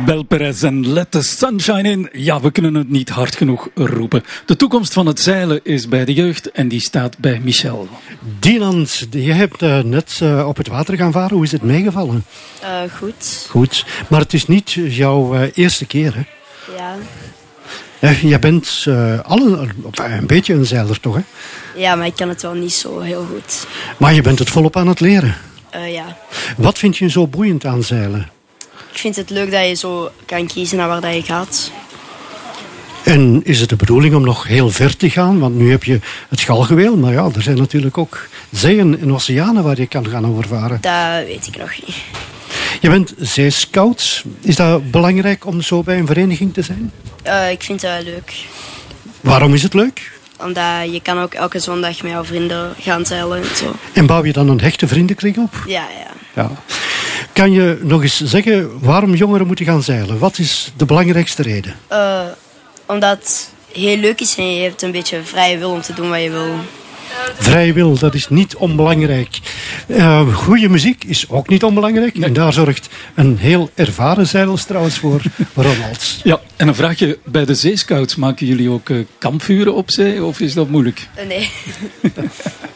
Bel Perez en Let the Sunshine In. Ja, we kunnen het niet hard genoeg roepen. De toekomst van het zeilen is bij de jeugd en die staat bij Michel. Dinant, je hebt net op het water gaan varen. Hoe is het meegevallen? Goed. Goed, maar het is niet jouw eerste keer, hè? Ja. Je bent een beetje een zeiler, toch, hè? Ja, maar ik kan het wel niet zo heel goed. Maar je bent het volop aan het leren. Ja. Wat vind je zo boeiend aan zeilen? Ik vind het leuk dat je zo kan kiezen naar waar dat je gaat. En is het de bedoeling om nog heel ver te gaan? Want nu heb je het Galgenweel, maar ja, er zijn natuurlijk ook zeeën en oceanen waar je kan gaan overvaren. Dat weet ik nog niet. Je bent zeescout. Is dat belangrijk om zo bij een vereniging te zijn? Ik vind het leuk. Waarom is het leuk? Omdat je kan ook elke zondag met jouw vrienden gaan zeilen en zo. En bouw je dan een hechte vriendenkring op? Ja. Ja. Kan je nog eens zeggen waarom jongeren moeten gaan zeilen? Wat is de belangrijkste reden? Omdat het heel leuk is en je hebt een beetje vrije wil om te doen wat je wil. Vrije wil, dat is niet onbelangrijk. Goede muziek is ook niet onbelangrijk. Nee. En daar zorgt een heel ervaren zeilers trouwens voor, Ronald. Ja, en een vraagje. Bij de zeescouts maken jullie ook kampvuren op zee? Of is dat moeilijk? Nee.